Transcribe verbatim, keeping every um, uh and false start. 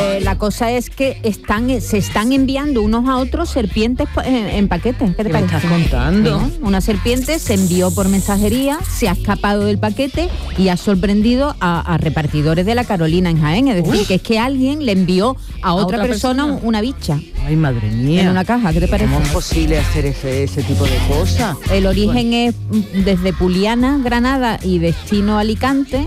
Pues la cosa es que están, se están enviando unos a otros serpientes en, en paquetes. ¿Qué te ¿Qué me parece? estás contando? ¿No? Una serpiente se envió por mensajería, se ha escapado del paquete y ha sorprendido a, a repartidores de la Carolina en Jaén. Es decir, Uf. que es que alguien le envió a otra, otra persona, persona? una bicha Ay, madre mía. en una caja. ¿Qué te parece? ¿Cómo es posible hacer ese, ese tipo de cosas? El origen es mm, desde Puliana, Granada y destino Alicante.